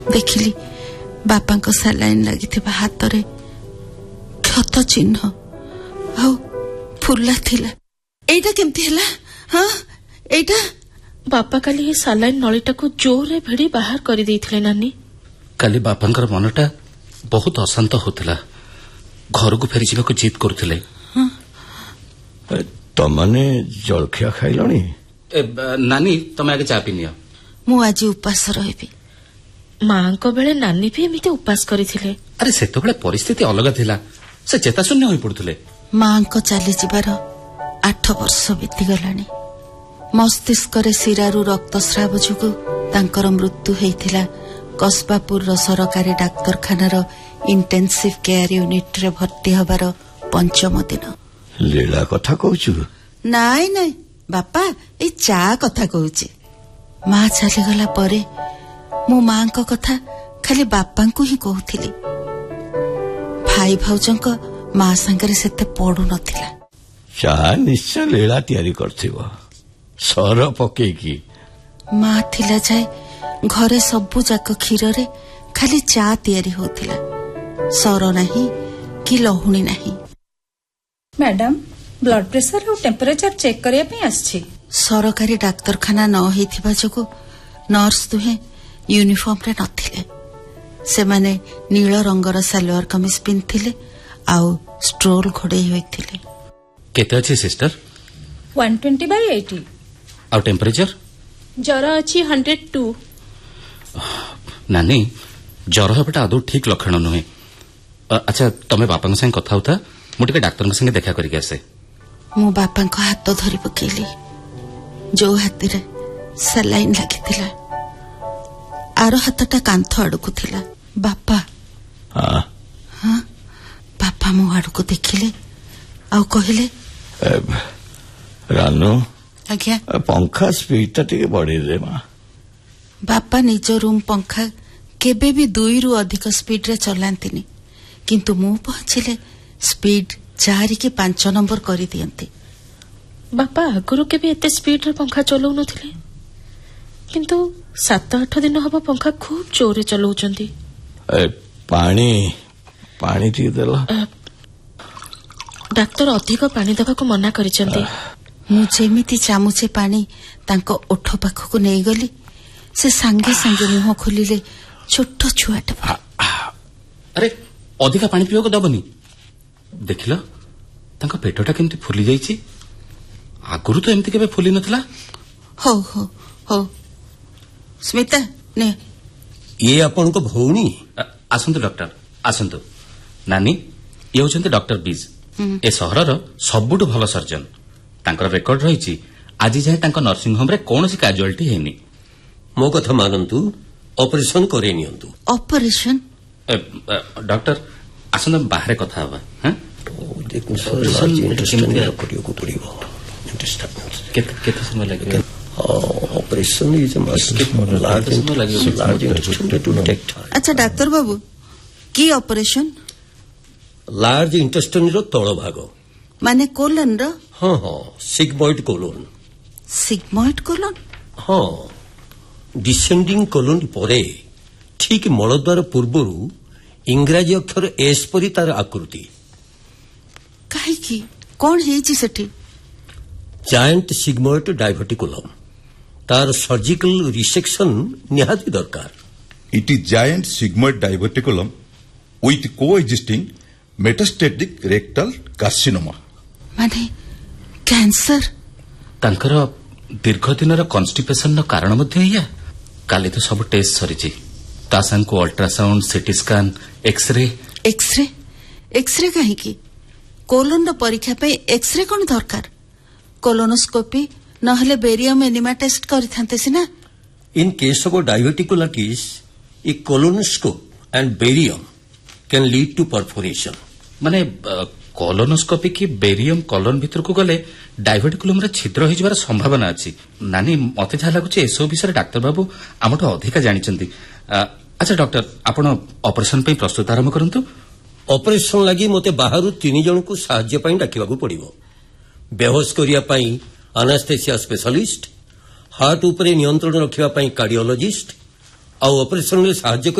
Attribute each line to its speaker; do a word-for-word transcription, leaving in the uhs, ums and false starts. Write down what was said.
Speaker 1: देखिली बापा को सलाइन लगी हाथ रे क्षत चिन्ह आउ फुला थिला। एटा केमती हला? हाँ एटा
Speaker 2: बापा काली ये सलाइन नलीटा को जोरे भिड़ी बाहर कर देइथिले नानी।
Speaker 3: काली बापांकर मनटा बहुत अशांत होतिला, घर को फेरी जीवा को जिद करथिले।
Speaker 4: तमने जलखिया खाइलणी?
Speaker 3: नानी तमे आगे चा पिनियो।
Speaker 1: मु आज उपास रहिबी।
Speaker 2: मां को बेले नानी भी एमिते उपास करिथिले।
Speaker 3: अरे सेतो बेले परिस्थिति अलग थिला, से चेता शून्य होई पड़ुथिले।
Speaker 1: मां को चली जिबार आठ वर्ष बीती गलानी। मस्तिष्क रे सिरारु रक्तस्राव जुगु तांकर मृत्यु हेइथिला कस्बापुर सरकारी डाक्तरखानार इंटेंसिव केयर यूनिट रे भर्ती हबार पंचम दिन।
Speaker 4: लीला कथा कहूचु?
Speaker 1: नाई नाई बापा ए चा कथा कहूची। मां चली गला परे मो मां को कथा खाली बापा को ही कहूथिली। भाई भाउजंक मां संगरे सेते पड़ू नथिला।
Speaker 4: चा निश्चय लीला तैयारी करथिबो सर पकेकी।
Speaker 1: मां थिला जाए घरे सबु जाक क्षीर रे खाली चा तैयारी होथिला, सर नाही कि लहुणी नाही।
Speaker 5: मैडम ब्लड प्रेशर और टेम्परेचर चेक करिया पे आछि।
Speaker 1: सरकारी डाक्तरखाना न हेथिबा जको नर्स दुहे यूनिफॉर्म रे नथिले। से माने नील रंगर सलवार कमीज पिनथिले आउ स्ट्रोल घोड़े होइथिले।
Speaker 3: केते अछि सिस्टर?
Speaker 5: एक सौ बीस बाय अस्सी।
Speaker 3: आ टेम्परेचर?
Speaker 2: जरा अछि एक सौ दो।
Speaker 3: नानी जर हबटा आदौ ठीक लक्षण नुहे। अच्छा तमे बापा संगे कथा होता, मु टिके डाक्टर संगे देखा करिक आसे।
Speaker 1: मु बापा को हाथ धरी पकेली, जो हाथ रे सलाइन लागिथिला आरो हाथटा कांथ आड़कू थिला। बापा
Speaker 4: हाँ
Speaker 1: हाँ बापा मो आड़कू देखिले आउ कहले
Speaker 4: रानू
Speaker 1: आज्ञा
Speaker 4: पंखा स्पीड टिके बढ़ी दे। मां
Speaker 1: बापा निज रूम पंखा केबे भी दुई रु अधिक स्पीड रे चलांतिनी, किंतु मु पहुंचले स्पीड चार कि पांच नंबर करी दियंती।
Speaker 2: बापा आगुरु केबे एते स्पीड रे पंखा चलाउ नथिले, किंतु सात आठ दिन हबो पंखा खूब जोरे चलाउचंती।
Speaker 4: पानी पानी टी देला?
Speaker 2: डाक्टर अधिक पानी देबा को मना करिसंती।
Speaker 1: मु जेमिति चामुचे पानी तांको ओठ पाखको नेई गली, से संगे संगे मुह खोलिले छोट छुआटे।
Speaker 3: अरे अधिक पानी पियो को दबनी। देखिला तांको पेटटा केमती फुली जाईची, आगुरु तो एमती केबे फुली नथला।
Speaker 1: हो हो हो स्मिता ने
Speaker 6: ये आपन को भौणी?
Speaker 3: आसंतु डॉक्टर आसंतु। नानी ये होचंते डॉक्टर बीज, ए सहरर सबुठु भल सर्जन। तांकर रेकॉर्ड रहिची आज जाय तांको नर्सिंग होम रे कोनोसी कैजुअलिटी हेनी।
Speaker 6: मो कथा मानंतु, ऑपरेशन करे नियंतु।
Speaker 1: ऑपरेशन?
Speaker 3: डॉक्टर आसन बाहर कथा हवा। हां
Speaker 6: देखो सर्जन इंटरेस्टिंग करियो को पड़िबो।
Speaker 3: केते केते समय लागे?
Speaker 6: Operation is a must large large interesting to detect.
Speaker 1: अच्छा डॉक्टर बाबू की ऑपरेशन?
Speaker 6: लार्ज इंटेस्टाइन रो तळ भाग
Speaker 1: माने कोलन रो?
Speaker 6: हां हां सिग्मॉइड कोलन।
Speaker 1: Sigmoid colon?
Speaker 6: हां डिसेंडिंग कोलन परे ठीक मलद्वार पूर्वरु इंग्रजी अक्षर एस परि तार आकृति।
Speaker 1: काहे की कोन हेची सेठी?
Speaker 6: Giant sigmoid diverticulum. तार सर्जिकल रिसेक्शन निहाती दरकार।
Speaker 7: It is giant sigmoid diverticulum with coexisting metastatic rectal carcinoma।
Speaker 1: माने कैंसर?
Speaker 3: तांकर दीर्घ दिन कन्स्टिपेशन न कारण मध्ये या काली तो सब टेस्ट सरीची। ता संग को ultrasound, CT scan, x ray.
Speaker 1: X ray x ray काहे की? कोलोन रो परीक्षा पे एक्सरे कोन दरकार? कोलोनोस्कोपी नहले barium enema test करिथांते Cina.
Speaker 6: In case of diverticulitis A colonoscope and barium can lead to perforation.
Speaker 3: माने कोलोनोस्कोपी की बेरियम कोलोन भीतर को गले डायवर्टिकुलम रे छिद्र हो जबार संभावना अछि। नानी मते जा लागुचे एसो विषय डाक्टर बाबू आमठो अधिका जानिचंती। अच्छा डॉक्टर आपण ऑपरेशन पे प्रस्तुत आरंभ करंतु।
Speaker 6: ऑपरेशन लागि मते बाहरु तीन जन को सहाय्य पई डाकिबाकू पड़िबो। बेहोश करिया पई एनेस्थेसिया स्पेशलिस्ट, हार्ट ऊपर नियंत्रण रखिबा पई कार्डियोलॉजिस्ट ଆଉ ଅପରେସନରେ ସାହାଯ୍ୟ